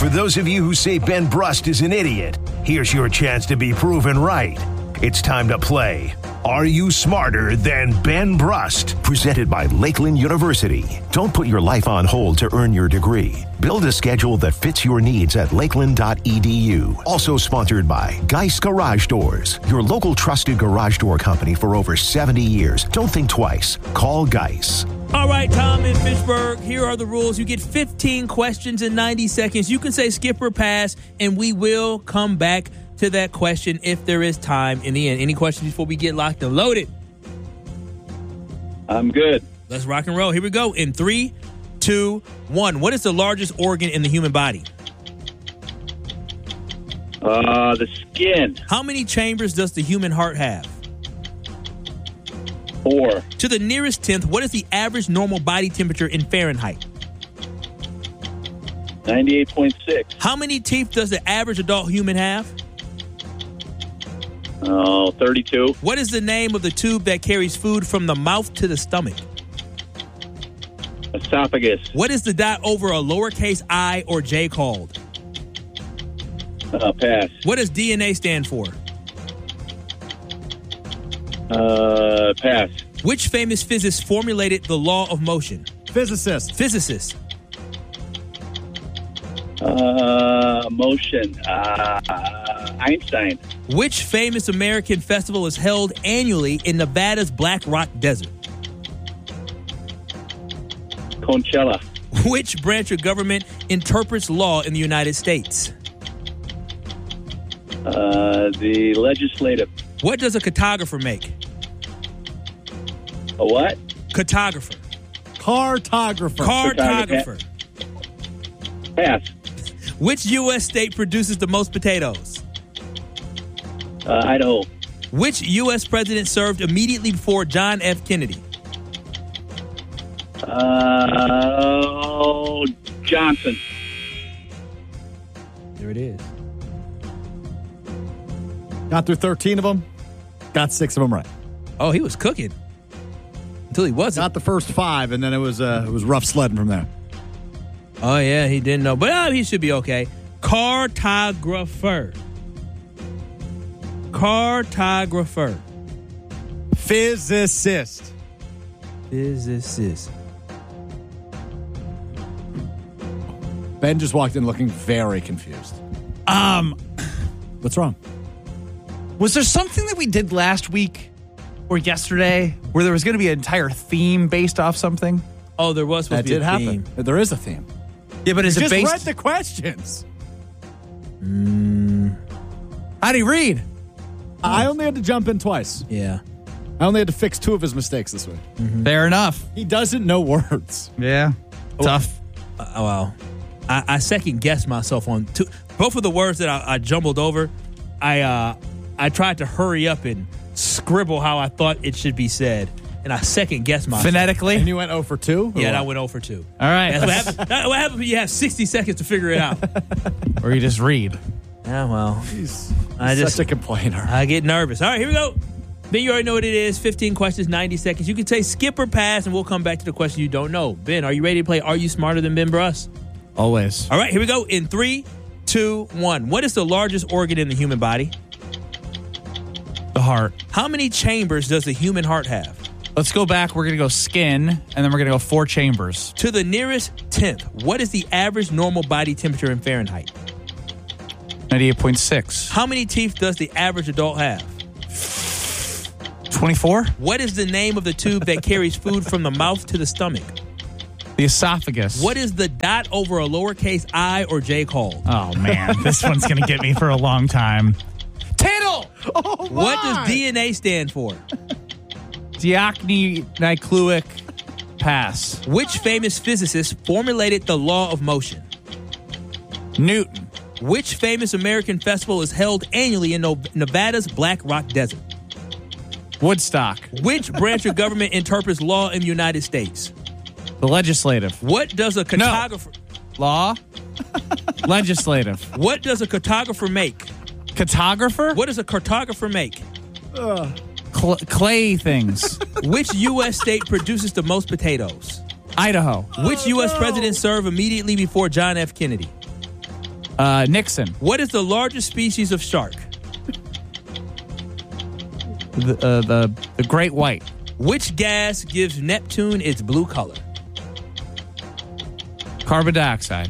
For those of you who say Ben Brust is an idiot, here's your chance to be proven right. It's time to play Are You Smarter Than Ben Brust? Presented by Lakeland University. Don't put your life on hold to earn your degree. Build a schedule that fits your needs at lakeland.edu. Also sponsored by Geis Garage Doors, your local trusted garage door company for over 70 years. Don't think twice. Call Geis. All right, Tom in Fitchburg, here are the rules. You get 15 questions in 90 seconds. You can say skip or pass, and we will come back to that question if there is time in the end. Any questions before we get locked and loaded? I'm good. Let's rock and roll. Here we go. In 3, 2, 1. What is the largest organ in the human body? The skin. How many chambers does the human heart have? 4. To the nearest tenth, what is the average normal body temperature in Fahrenheit? 98.6. How many teeth does the average adult human have? 32. What is the name of the tube that carries food from the mouth to the stomach? Esophagus. What is the dot over a lowercase I or J called? Pass. What does DNA stand for? Pass. Which famous physicist formulated the law of motion? Physicist. Physicist. Motion. Einstein. Which famous American festival is held annually in Nevada's Black Rock Desert? Coachella. Which branch of government interprets law in the United States? The legislative. What does a cartographer make? A what? Cartographer. Cartographer. Pass. Which U.S. state produces the most potatoes? Idaho. Which U.S. president served immediately before John F. Kennedy? Johnson. There it is. Got through 13 of them. Got 6 of them right. Oh, he was cooking. Until he wasn't. Got the first 5, and then it was rough sledding from there. Oh, yeah, he didn't know. But he should be okay. Cartographer. Cartographer. Physicist. Physicist. Ben just walked in looking very confused. What's wrong? Was there something that we did last week or yesterday where there was going to be an entire theme based off something? Oh, there was supposed That to be did a happen. theme. There is a theme. Yeah, but is it Just based? read the questions. How'd he read? I only had to jump in twice. Yeah. I only had to fix 2 of his mistakes this week. Fair enough. He doesn't know words. Yeah. Tough. Well, I second guessed myself on both of the words that I jumbled over. I tried to hurry up and scribble how I thought it should be said, and I second guessed myself. Phonetically? And you went 0 for 2? Yeah, and I went 0 for 2. All right. That's what happens when you have 60 seconds to figure it out. Or you just read. Yeah, well, He's I just such a complainer. I get nervous. All right, here we go. Ben, you already know what it is. 15 questions, 90 seconds. You can say skip or pass, and we'll come back to the question you don't know. Ben, are you ready to play Are You Smarter Than Ben Brust? Always. All right, here we go. In 3, 2, 1. What is the largest organ in the human body? The heart. How many chambers does the human heart have? Let's go back. We're going to go skin, and then we're going to go 4 chambers. To the nearest tenth, what is the average normal body temperature in Fahrenheit? 98.6. How many teeth does the average adult have? 24. What is the name of the tube that carries food from the mouth to the stomach? The esophagus. What is the dot over a lowercase I or J called? Oh, man. This one's going to get me for a long time. Tittle! Oh, my! What does DNA stand for? Deoxynucleic pass. Which famous physicist formulated the law of motion? Newton. Which famous American festival is held annually in Nevada's Black Rock Desert? Woodstock. Which branch of government interprets law in the United States? The legislative. What does a cartographer... Law. Legislative. What does a cartographer make? Cartographer? What does a cartographer make? Clay things. Which U.S. state produces the most potatoes? Idaho. Which U.S. president served immediately before John F. Kennedy? Nixon. What is the largest species of shark? The great white. Which gas gives Neptune its blue color? Carbon dioxide.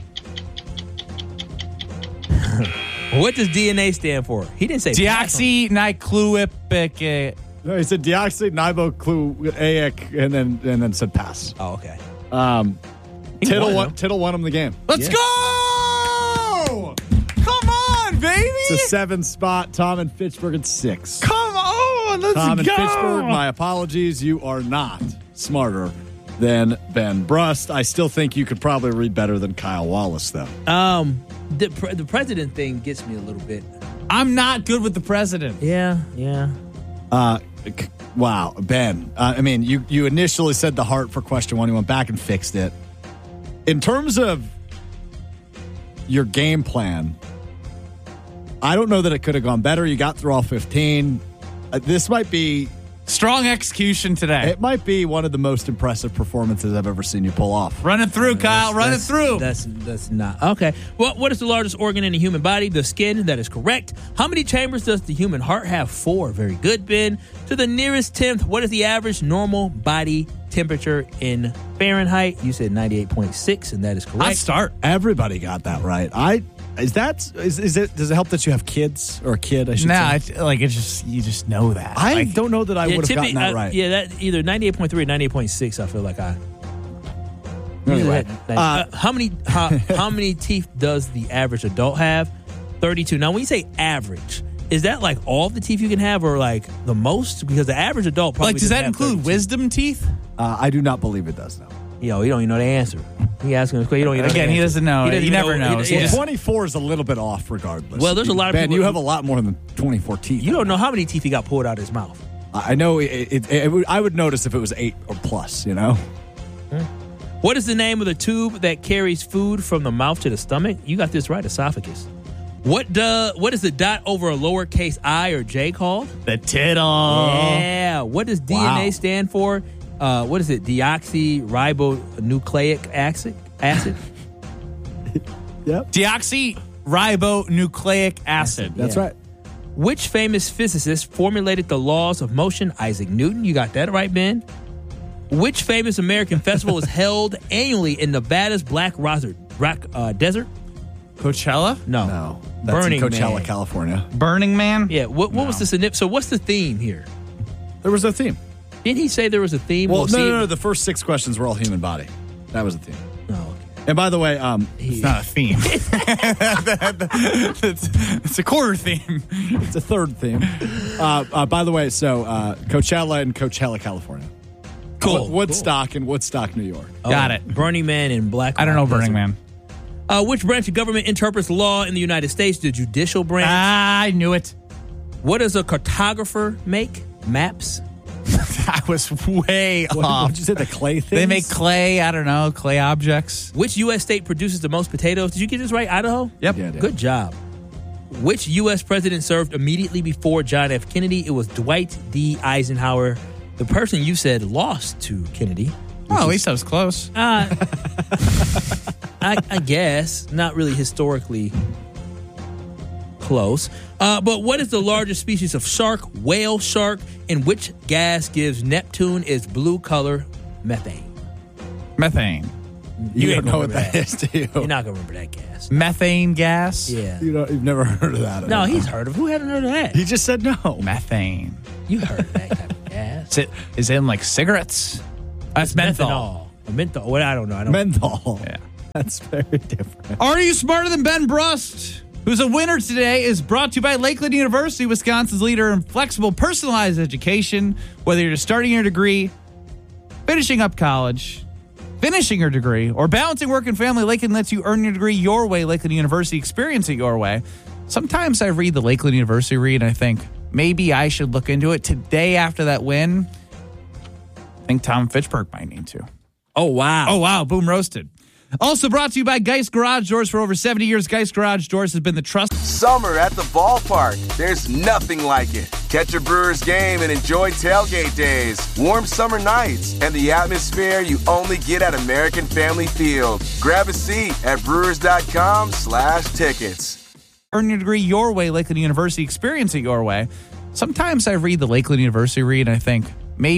What does DNA stand for? He didn't say Deoxynitroglyceric. No, he said deoxyribonucleic and then said pass. Oh, okay. Tittle won him the game. Let's go! Come on, baby! It's a 7 spot. Tom and Fitchburg at 6. Come on, let's Tom and go! Fitchburg, my apologies. You are not smarter than Ben Brust. I still think you could probably read better than Kyle Wallace, though. The president thing gets me a little bit. I'm not good with the president. Yeah. Wow, Ben. I mean, you initially said the heart for question 1. You went back and fixed it. In terms of your game plan, I don't know that it could have gone better. You got through all 15. This might be... Strong execution today. It might be one of the most impressive performances I've ever seen you pull off. Run it through, Kyle. Run it through. That's not. Okay. Well, what is the largest organ in the human body? The skin. That is correct. How many chambers does the human heart have? 4. Very good, Ben. To the nearest 10th, what is the average normal body temperature in Fahrenheit? You said 98.6, and that is correct. I'd start. Everybody got that right. Does it help that you have kids or a kid? I should say. You just know that. I don't know that I would have gotten that right. Yeah, that either 98.3 or 98.6. I feel like I. Anyway, how many teeth does the average adult have? 32. Now, when you say average, is that like all the teeth you can have, or like the most? Because the average adult probably does that have include 32. wisdom teeth? I do not believe it does, no. Yo, you don't even know the answer. He asking us. You don't even know Again, the he answer. doesn't know. He never knows. Yeah. 24 is a little bit off regardless. Well, there's a lot of Ben, people you who- have a lot more than 24 teeth. You don't know how many teeth he got pulled out of his mouth. I know I would notice if it was 8 or plus, you know? What is the name of the tube that carries food from the mouth to the stomach? You got this right, esophagus. What is the dot over a lowercase I or J called? The tittle. Yeah. What does DNA stand for? What is it? Deoxyribonucleic acid? Yep. Deoxyribonucleic acid. That's right. Which famous physicist formulated the laws of motion? Isaac Newton. You got that right, Ben. Which famous American festival is held annually in Nevada's Black Rock Desert? Coachella? No. That's Burning in Coachella, Man. California. Burning Man? Yeah. What was the significance? So what's the theme here? There was no theme. Didn't he say there was a theme? Well, no. The first 6 questions were all human body. That was the theme. Oh, okay. And by the way, It's not a theme. it's a quarter theme. it's a third theme. By the way, so Coachella in Coachella, California. Cool. Woodstock in Woodstock, New York. Got it. Burning Man and Black I don't know Rock Burning Desert. Man. Which branch of government interprets law in the United States? The judicial branch. I knew it. What does a cartographer make? Maps. I was way off. What'd you say, the clay things? They make clay, I don't know, clay objects. Which U.S. state produces the most potatoes? Did you get this right? Idaho? Yep. Yeah, I did. Good job. Which U.S. president served immediately before John F. Kennedy? It was Dwight D. Eisenhower. The person you said lost to Kennedy. Oh, at least I was close. I guess. Not really historically close. But what is the largest species of shark? Whale shark. And which gas gives Neptune its blue color? Methane. Methane. You ain't don't know gonna what remember that is, do you? You're not going to remember that gas. Methane gas? Yeah. You've never heard of that. No, he's heard of it. Who hasn't heard of that? He just said no. Methane. You heard of that type of gas. Is it in like cigarettes? That's menthol. Menthol. What? I don't know. Menthol. Yeah. That's very different. Are You Smarter Than Ben Brust? Who's a winner today is brought to you by Lakeland University, Wisconsin's leader in flexible, personalized education. Whether you're just starting your degree, finishing up college, finishing your degree, or balancing work and family, Lakeland lets you earn your degree your way. Lakeland University, experience it your way. Sometimes I read the Lakeland University read and I think, maybe I should look into it. Today after that win, I think Tom Fitchburg might need to. Oh, wow. Oh, wow. Boom roasted. Also brought to you by Geist Garage Doors. For over 70 years, Geist Garage Doors has been the trust. Summer at the ballpark. There's nothing like it. Catch a Brewers game and enjoy tailgate days, warm summer nights, and the atmosphere you only get at American Family Field. Grab a seat at brewers.com/tickets. Earn your degree your way, Lakeland University. Experience it your way. Sometimes I read the Lakeland University read and I think,